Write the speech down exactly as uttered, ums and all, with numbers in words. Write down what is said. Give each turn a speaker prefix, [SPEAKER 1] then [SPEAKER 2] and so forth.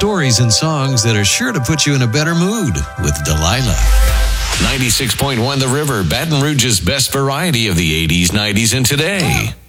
[SPEAKER 1] stories and songs that are sure to put you in a better mood with Delilah. ninety-six point one The River, Baton Rouge's best variety of the eighties, nineties, and today.